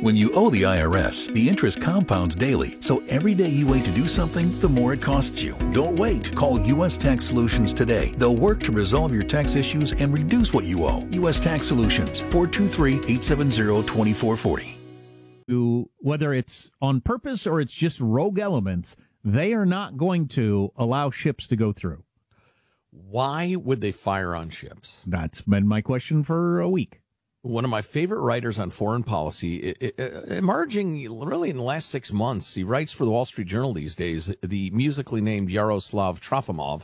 When you owe the IRS, the interest compounds daily, so every day you wait to do something, the more it costs you. Don't wait. Call U.S. Tax Solutions today. They'll work to resolve your tax issues and reduce what you owe. U.S. Tax Solutions, 423-870-2440. Whether it's on purpose or it's just rogue elements, they are not going to allow ships to go through. Why would they fire on ships? That's been my question for a week. One of my favorite writers on foreign policy, emerging really in the last 6 months, he writes for the Wall Street Journal these days, the musically named Yaroslav Trofimov,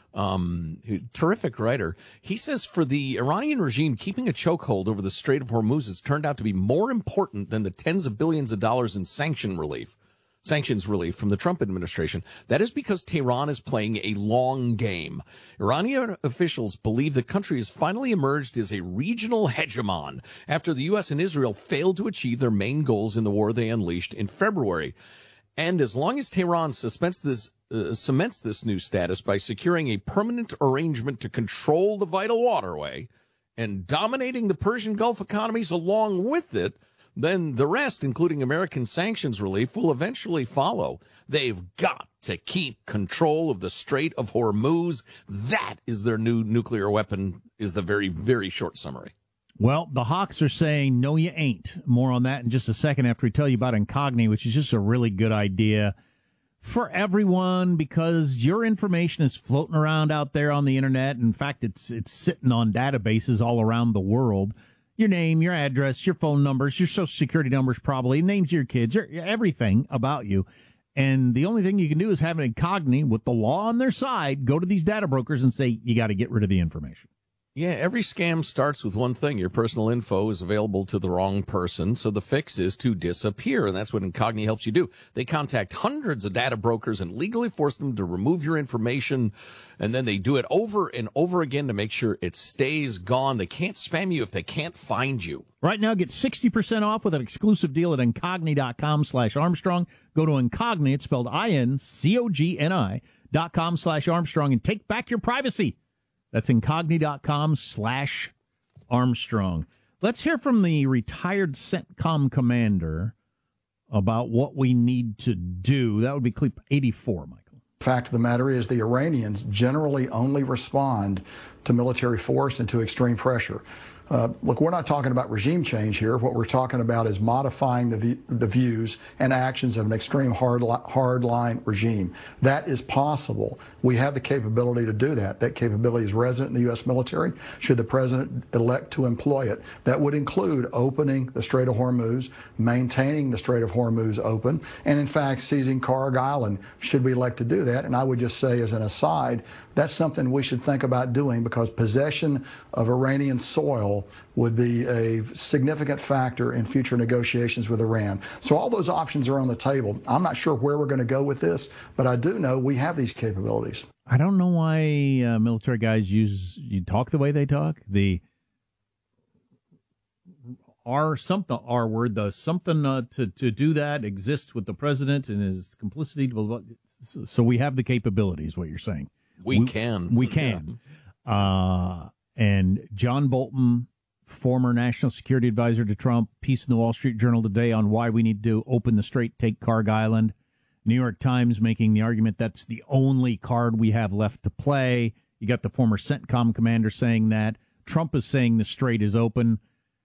terrific writer. He says for the Iranian regime, keeping a chokehold over the Strait of Hormuz has turned out to be more important than the tens of billions of dollars in sanctions relief from the Trump administration. That is because Tehran is playing a long game. Iranian officials believe the country has finally emerged as a regional hegemon after the U.S. and Israel failed to achieve their main goals in the war they unleashed in February. And as long as Tehran cements this new status by securing a permanent arrangement to control the vital waterway and dominating the Persian Gulf economies along with it, then the rest, including American sanctions relief, will eventually follow. They've got to keep control of the Strait of Hormuz. That is their new nuclear weapon, is the very, very short summary. Well, the Hawks are saying, no, you ain't. More on that in just a second after we tell you about Incogni, which is just a really good idea for everyone because your information is floating around out there on the internet. In fact, it's sitting on databases all around the world. Your name, your address, your phone numbers, your social security numbers, probably names of your kids, everything about you. And the only thing you can do is have an Incogni with the law on their side, go to these data brokers and say, you got to get rid of the information. Yeah, every scam starts with one thing. Your personal info is available to the wrong person, so the fix is to disappear, and that's what Incogni helps you do. They contact hundreds of data brokers and legally force them to remove your information, and then they do it over and over again to make sure it stays gone. They can't spam you if they can't find you. Right now, get 60% off with an exclusive deal at Incogni.com/Armstrong. Go to Incogni, it's spelled INCOGNI.com/Armstrong, and take back your privacy. That's Incogni.com/Armstrong. Let's hear from the retired CENTCOM commander about what we need to do. That would be clip 84, Michael. Fact of the matter is the Iranians generally only respond to military force and to extreme pressure. Look, we're not talking about regime change here. What we're talking about is modifying the views and actions of an extreme hardline regime. That is possible. We have the capability to do that. That capability is resident in the U.S. military, should the president elect to employ it. That would include opening the Strait of Hormuz, maintaining the Strait of Hormuz open, and in fact seizing Kharg Island, should we elect to do that. And I would just say as an aside, that's something we should think about doing because possession of Iranian soil would be a significant factor in future negotiations with Iran. So all those options are on the table. I'm not sure where we're going to go with this, but I do know we have these capabilities. I don't know why military guys talk the way they talk. The R word, the something to do that exists with the president and his complicity. Blah, blah, blah. So we have the capabilities, what you're saying. We can. And John Bolton, former national security advisor to Trump, piece in the Wall Street Journal today on why we need to open the strait, take Kharg Island. New York Times making the argument that's the only card we have left to play. You got the former CENTCOM commander saying that. Trump is saying the strait is open.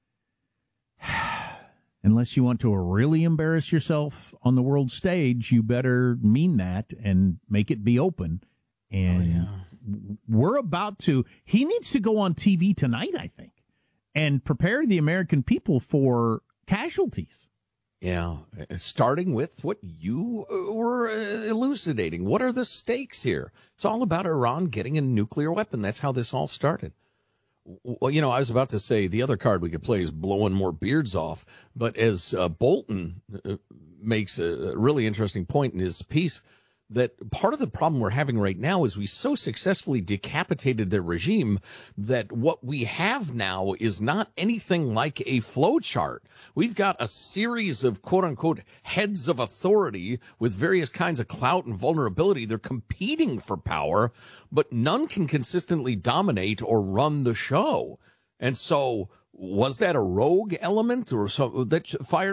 Unless you want to really embarrass yourself on the world stage, you better mean that and make it be open. And we're about to, he needs to go on TV tonight, I think, and prepare the American people for casualties. Yeah, starting with what you were elucidating. What are the stakes here? It's all about Iran getting a nuclear weapon. That's how this all started. Well, you know, I was about to say the other card we could play is blowing more beards off. But as Bolton makes a really interesting point in his piece, that part of the problem we're having right now is we so successfully decapitated their regime that what we have now is not anything like a flow chart. We've got a series of quote unquote heads of authority with various kinds of clout and vulnerability. They're competing for power, but none can consistently dominate or run the show. And so was that a rogue element or so that fired